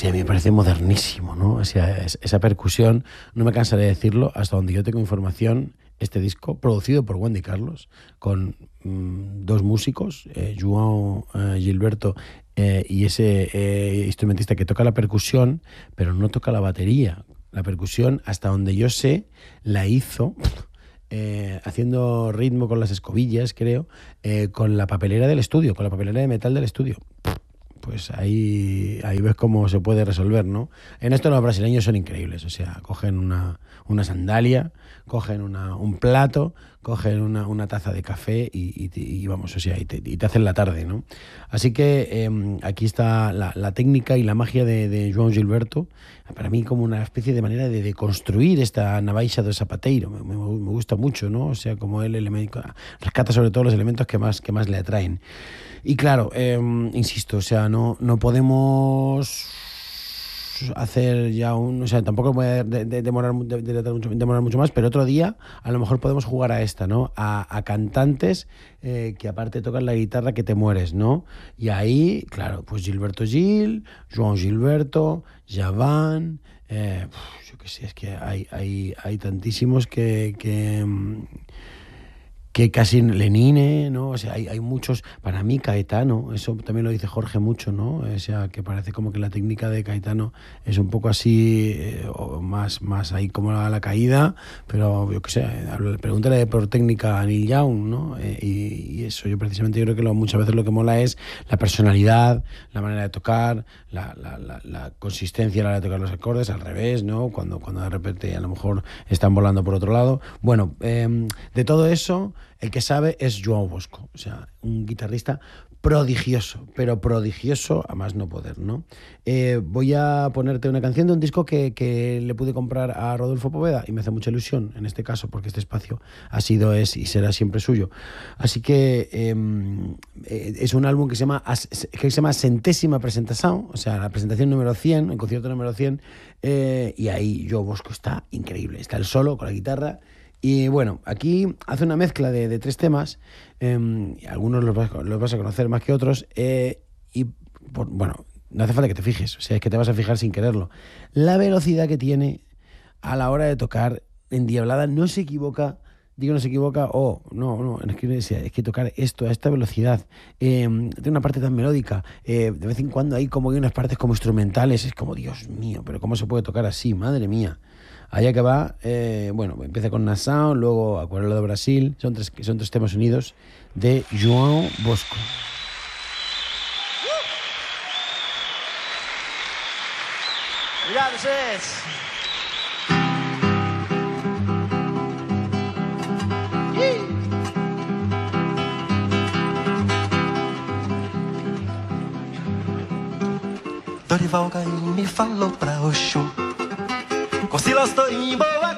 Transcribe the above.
sé, a mí me parece modernísimo, ¿no? O sea, esa percusión, no me cansaré de decirlo, hasta donde yo tengo información, este disco, producido por Wendy Carlos, con dos músicos, João Gilberto y ese instrumentista que toca la percusión, pero no toca la batería. La percusión, hasta donde yo sé, la hizo haciendo ritmo con las escobillas, creo, con la papelera del estudio, con la papelera de metal del estudio. Pues ahí ves cómo se puede resolver, ¿no? En esto los brasileños son increíbles, o sea, cogen una sandalia, cogen un plato, cogen una taza de café y vamos, o sea, y te hacen la tarde, ¿no? Así que aquí está la técnica y la magia de João Gilberto, para mí como una especie de manera de construir esta navaixa do sapateiro, me gusta mucho, ¿no? O sea, como él rescata sobre todo los elementos que más le atraen. Y claro, insisto, o sea, no podemos hacer ya o sea, tampoco voy a demorar mucho más, pero otro día a lo mejor podemos jugar a esta, ¿no? A cantantes que aparte tocan la guitarra que te mueres, ¿no? Y ahí, claro, pues Gilberto Gil, João Gilberto, Javan, yo qué sé, es que hay tantísimos que casi Lenine, ¿no? O sea, hay muchos, para mí Caetano, eso también lo dice Jorge mucho, ¿no? O sea, que parece como que la técnica de Caetano es un poco así, o más ahí como la caída, pero yo qué sé, pregúntale por técnica a Neil Young, ¿no? Y eso, yo creo que muchas veces lo que mola es la personalidad, la manera de tocar, la consistencia a la hora de tocar los acordes, al revés, ¿no? Cuando de repente a lo mejor están volando por otro lado. Bueno, de todo eso, el que sabe es João Bosco, o sea, un guitarrista prodigioso, pero prodigioso a más no poder, ¿no? Voy a ponerte una canción de un disco que le pude comprar a Rodolfo Poveda y me hace mucha ilusión en este caso porque este espacio ha sido, es y será siempre suyo. Así que es un álbum que se llama Centésima Presentación, o sea, la presentación número 100, el concierto número 100, y ahí João Bosco está increíble, está el solo con la guitarra. Y bueno, aquí hace una mezcla de tres temas, algunos los vas a conocer más que otros, bueno, no hace falta que te fijes, o sea, es que te vas a fijar sin quererlo. La velocidad que tiene a la hora de tocar Endiablada no se equivoca, es que tocar esto a esta velocidad, tiene una parte tan melódica, de vez en cuando hay como unas partes como instrumentales, es como, Dios mío, pero ¿cómo se puede tocar así? Madre mía. Allá que va, bueno, empieza con Nação, luego Acuarela do Brasil, son tres temas unidos de João Bosco. Obrigado, gente. Dorival Caymmi me falou pra Oxum, com Silas tô em boa